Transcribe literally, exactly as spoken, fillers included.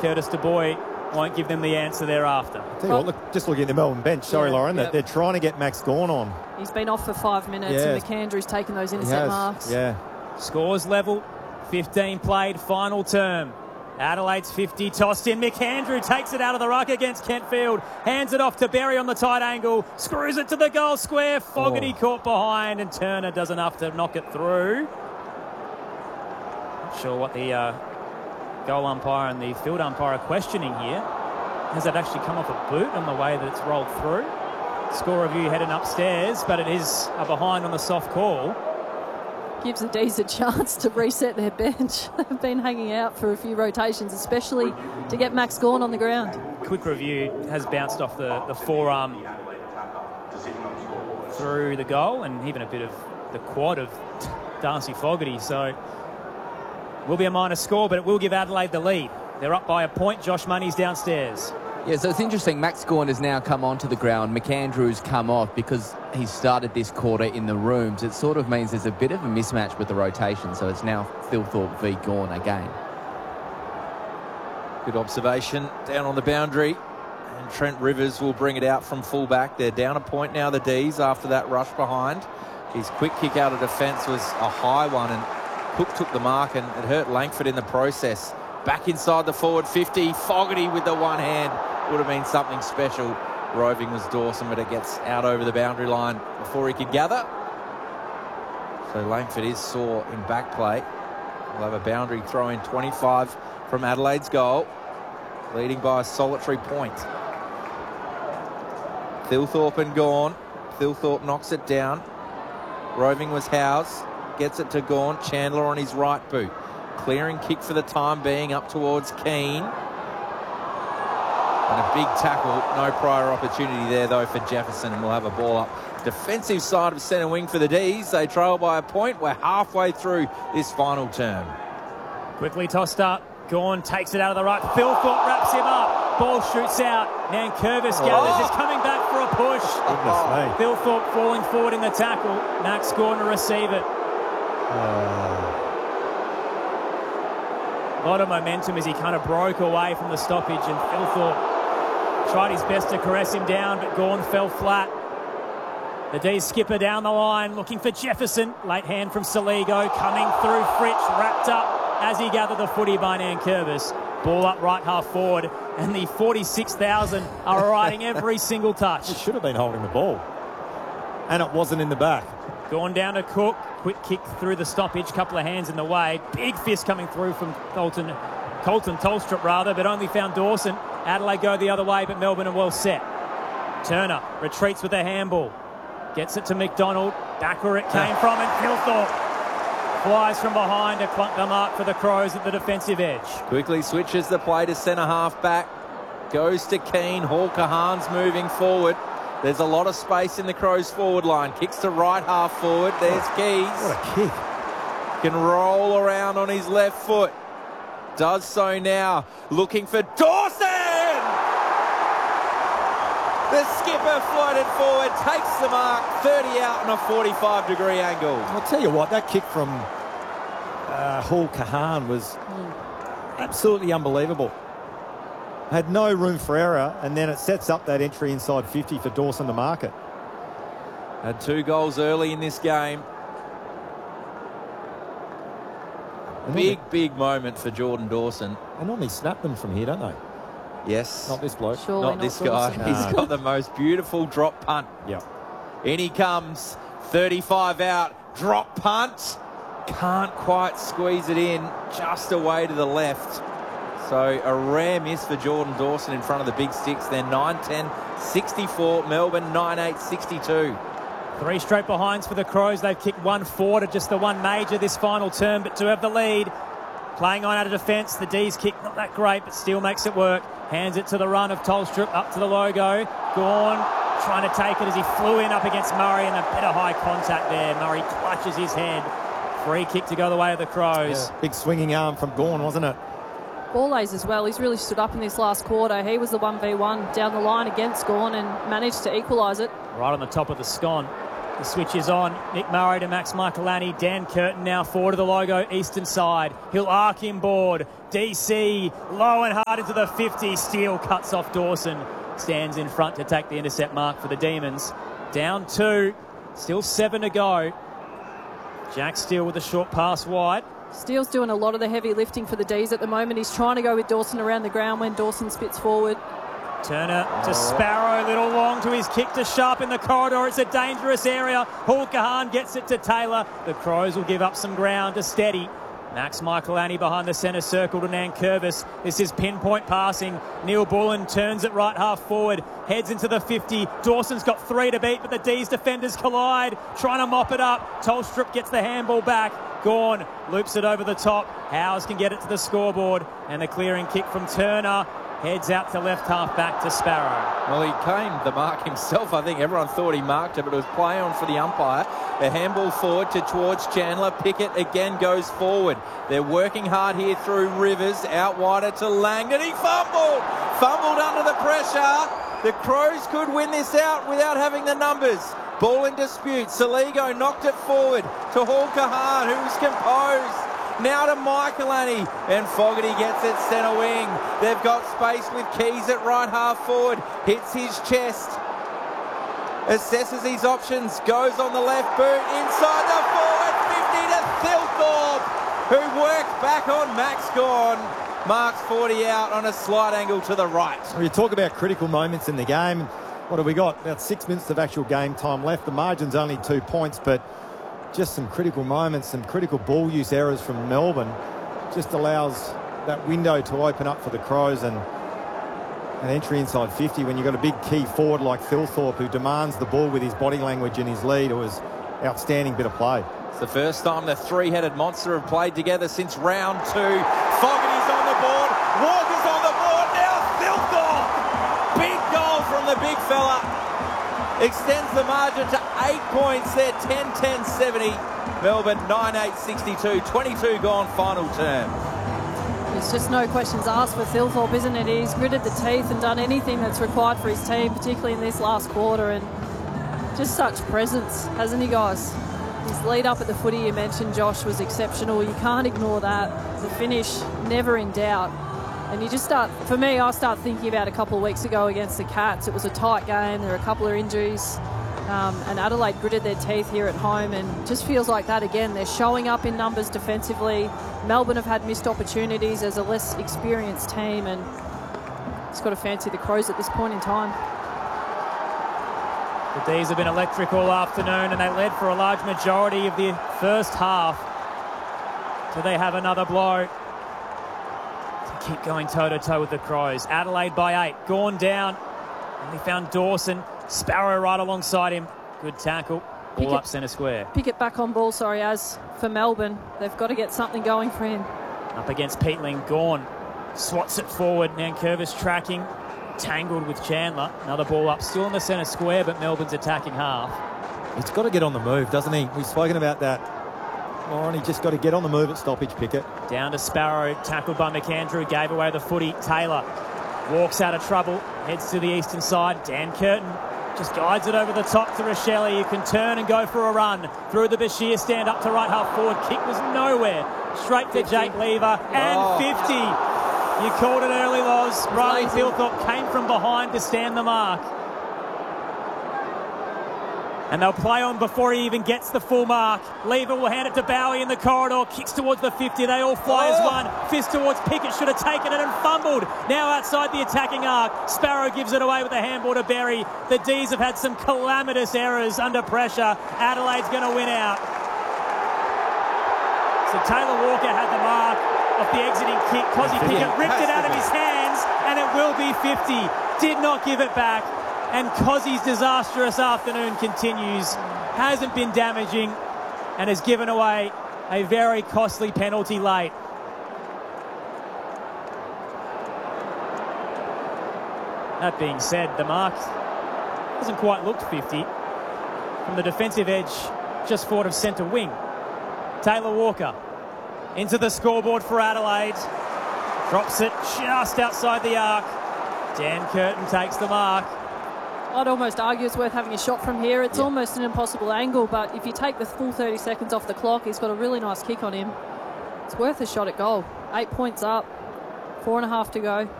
Curtis Du Bois won't give them the answer thereafter. I'll tell you what, look, just looking at the Melbourne bench, sorry, Yeah, Lauren, yep. that they're trying to get Max Gawn on. He's been off for five minutes, Yeah. and McAndrew's taken those intercept marks. Yeah. Scores level, fifteen played, final term. Adelaide's fifty tossed in. McAndrew takes it out of the ruck against Kentfield. Hands it off to Berry on the tight angle. Screws it to the goal square. Fogarty Oh. caught behind, and Turner does enough to knock it through. Not sure what the uh, goal umpire and the field umpire are questioning here. Has it actually come off a boot on the way that it's rolled through? Score review heading upstairs, but it is a behind on the soft call. Gives the D's a chance to reset their bench. They've been hanging out for a few rotations, especially to get Max Gawn on the ground. Quick review has bounced off the, the forearm through the goal, and even a bit of the quad of Darcy Fogarty. So will be a minor score, but it will give Adelaide the lead. They're up by a point. Josh Money's downstairs. Yeah, so it's interesting. Max Gawn has now come onto the ground. McAndrew's come off because he started this quarter in the rooms. It sort of means there's a bit of a mismatch with the rotation, so it's now Thilthorpe v Gawn again. Good observation down on the boundary. And Trent Rivers will bring it out from fullback. They're down a point now, the D's, after that rush behind. His quick kick out of defence was a high one, and Cook took the mark, and it hurt Langford in the process. Back inside the forward fifty. Fogarty with the one hand. Would have been something special. Roving was Dawson, but it gets out over the boundary line before he could gather. So Langford is sore in back play. We'll have a boundary throw in twenty-five from Adelaide's goal, leading by a solitary point. Thilthorpe and Gawn. Thilthorpe knocks it down. Roving was Howes. Gets it to Gawn. Chandler on his right boot. Clearing kick for the time being up towards Keane. And a big tackle. No prior opportunity there, though, for Jefferson, and we'll have a ball up. Defensive side of centre wing for the D's. They trail by a point. We're halfway through this final term. Quickly tossed up. Gawn takes it out of the ruck. Thilthorpe wraps him up. Ball shoots out. Nankervis Oh. gathers. Is coming back for a push. Goodness me. Thilthorpe falling forward in the tackle. Max Gawn to receive it. Oh. A lot of momentum as he kind of broke away from the stoppage, and Thilthorpe tried his best to caress him down, but Gawn fell flat. The D's skipper down the line, looking for Jefferson. Late hand from Saligo, coming through Fritsch, wrapped up as he gathered the footy by Nankervis. Ball up right half forward, and the forty-six thousand are riding every single touch. He should have been holding the ball. And it wasn't in the back. Gone down to Cook. Quick kick through the stoppage. Couple of hands in the way. Big fist coming through from Colton, Colton Tolstrup rather, but only found Dawson. Adelaide go the other way, but Melbourne are well set. Turner retreats with a handball. Gets it to McDonald. Back where it came from, and Thilthorpe flies from behind to clunk the mark for the Crows at the defensive edge. Quickly switches the play to centre half back. Goes to Keane. Hawker Hahn's moving forward. There's a lot of space in the Crows forward line. Kicks to right half forward. There's Keys. What a kick. Can roll around on his left foot. Does so now. Looking for Dawson! The skipper floated forward. Takes the mark. thirty out on a forty-five degree angle. I'll tell you what, that kick from uh, Hall Kahan was absolutely unbelievable. Had no room for error, and then it sets up that entry inside fifty for Dawson to mark it. Had two goals early in this game. Big, big moment for Jordan Dawson. They normally snap them from here, don't they? Yes. Not this bloke. Surely Not not this guy. Dawson. He's got the most beautiful drop punt. Yeah. In he comes. thirty-five out. Drop punt. Can't quite squeeze it in. Just away to the left. So a rare miss for Jordan Dawson in front of the big sticks. Then nine ten sixty-four. Melbourne nine eight sixty-two. Three straight behinds for the Crows. They've kicked one forward to just the one major this final term, but to have the lead. Playing on out of defence. The D's kick not that great, but still makes it work. Hands it to the run of Tolstrup up to the logo. Gawn trying to take it as he flew in up against Murray, and a bit of high contact there. Murray clutches his head. Free kick to go the way of the Crows. Yeah. Big swinging arm from Gawn, wasn't it? Ballways as well. He's really stood up in this last quarter. He was the one v one down the line against Gawn and managed to equalise it. Right on the top of the scone. The switch is on. Nick Murray to Max Michelani. Dan Curtin now forward to the logo, eastern side. He'll arc inboard. D C low and hard into the fifty. Steele cuts off Dawson. Stands in front to take the intercept mark for the Demons. Down two. Still seven to go. Jack Steele with a short pass wide. Steele's doing a lot of the heavy lifting for the D's at the moment. He's trying to go with Dawson around the ground when Dawson spits forward. Turner to Sparrow, little long to his kick to Sharp in the corridor. It's a dangerous area. Hul Kahan gets it to Taylor. The Crows will give up some ground to Steady. Max Michelani behind the centre circle to Nankervis. This is pinpoint passing. Neil Bullen turns it right half forward, heads into the fifty. Dawson's got three to beat, but the D's defenders collide, trying to mop it up. Tolstrup gets the handball back. Gawn loops it over the top. Howes can get it to the scoreboard, and the clearing kick from Turner heads out to left half back to Sparrow. Well, he came the mark himself. I think everyone thought he marked it, but it was play on for the umpire. A handball forward to towards Chandler. Pickett again goes forward. They're working hard here through Rivers. Out wider to Langdon. He fumbled. Fumbled under the pressure. The Crows could win this out without having the numbers. Ball in dispute. Saligo knocked it forward to Hul Kahan, who was composed. Now to Michelani, and Fogarty gets it centre wing. They've got space with Keys at right half forward. Hits his chest. Assesses his options. Goes on the left boot. Inside the forward. fifty to Thilthorpe, who worked back on Max Gawn. Marks forty out on a slight angle to the right. Well, you talk about critical moments in the game. What have we got? About six minutes of actual game time left. The margin's only two points, but just some critical moments, some critical ball use errors from Melbourne just allows that window to open up for the Crows, and an entry inside fifty when you've got a big key forward like Thilthorpe who demands the ball with his body language and his lead. It was outstanding bit of play. It's the first time the three-headed monster have played together since round two. Fogarty's on the board. Walker's on the board. Now Thilthorpe. Big goal from the big fella. Extends the margin to eight points there, ten ten seventy. Melbourne nine eight sixty-two, twenty-two gone final term. There's just no questions asked for Thilthorpe, isn't it? He's gritted the teeth and done anything that's required for his team, particularly in this last quarter, and just such presence, hasn't he, guys? His lead up at the footy you mentioned, Josh, was exceptional. You can't ignore that. The finish, never in doubt. And you just start, for me, I start thinking about a couple of weeks ago against the Cats. It was a tight game. There were a couple of injuries. Um, and Adelaide gritted their teeth here at home, and just feels like that again. They're showing up in numbers defensively. Melbourne have had missed opportunities as a less experienced team, and it's got to fancy the Crows at this point in time. The D's have been electric all afternoon, and they led for a large majority of the first half. So they have another blow to keep going toe-to-toe with the Crows. Adelaide by eight. Gawn down. And they found Dawson. Sparrow right alongside him. Good tackle. Ball Pickett, up centre square. Pickett back on ball, sorry, as for Melbourne. They've got to get something going for him. Up against Peatling. Gawn swats it forward. Nankervis tracking. Tangled with Chandler. Another ball up. Still in the centre square, but Melbourne's attacking half. He's got to get on the move, doesn't he? We've spoken about that. Lauren, he just got to get on the move at stoppage, Pickett. Down to Sparrow. Tackled by McAndrew. Gave away the footy. Taylor walks out of trouble. Heads to the eastern side. Dan Curtin just guides it over the top to Rochelle. You can turn and go for a run through the Bashir stand up to right half forward. Kick was nowhere. Straight to Jake Lever. And oh. fifty. You called it early, Loz. Riley Thilthorpe came from behind to stand the mark. And they'll play on before he even gets the full mark. Lever will hand it to Bowie in the corridor. Kicks towards the fifty. They all fly oh. as one. Fist towards Pickett. Should have taken it and fumbled. Now outside the attacking arc. Sparrow gives it away with a handball to Berry. The D's have had some calamitous errors under pressure. Adelaide's going to win out. So Taylor Walker had the mark off the exiting kick. Cozzy Pickett ripped it out of his hands, and it will be fifty. Did not give it back. And Cozzy's disastrous afternoon continues. Hasn't been damaging and has given away a very costly penalty late. That being said, the mark hasn't quite looked fifty. From the defensive edge, just forward of centre wing. Taylor Walker into the scoreboard for Adelaide. Drops it just outside the arc. Dan Curtin takes the mark. I'd almost argue it's worth having a shot from here. It's Yeah. almost an impossible angle, but if you take the full thirty seconds off the clock, he's got a really nice kick on him. It's worth a shot at goal. Eight points up, four and a half to go.